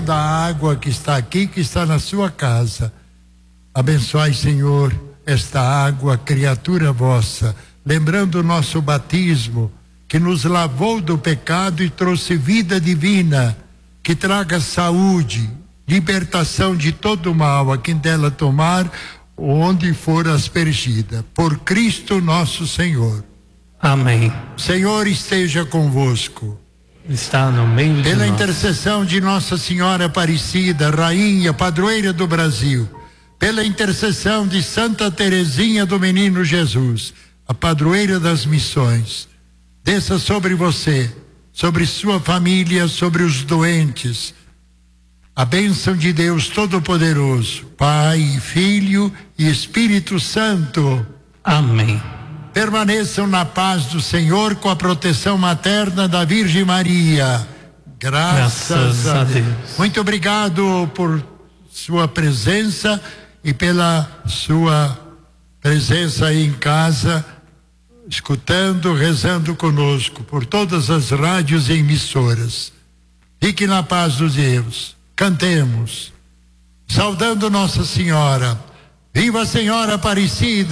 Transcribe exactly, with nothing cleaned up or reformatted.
da água que está aqui, que está na sua casa. Abençoai, Senhor, esta água, criatura vossa, lembrando o nosso batismo, que nos lavou do pecado e trouxe vida divina, que traga saúde, libertação de todo mal a quem dela tomar, onde for aspergida. Por Cristo nosso Senhor. Amém. Senhor esteja convosco. Está no meio de Pela nós. intercessão de Nossa Senhora Aparecida, Rainha, Padroeira do Brasil, pela intercessão de Santa Teresinha do Menino Jesus, a Padroeira das Missões, desça sobre você, sobre sua família, sobre os doentes, a bênção de Deus Todo-Poderoso, Pai, Filho e Espírito Santo. Amém. Permaneçam na paz do Senhor com a proteção materna da Virgem Maria. Graças, Graças a, a Deus. Deus. Muito obrigado por sua presença e pela sua presença aí em casa, escutando, rezando conosco por todas as rádios e emissoras. Fique na paz de Deus. Cantemos, saudando Nossa Senhora. Viva a Senhora Aparecida!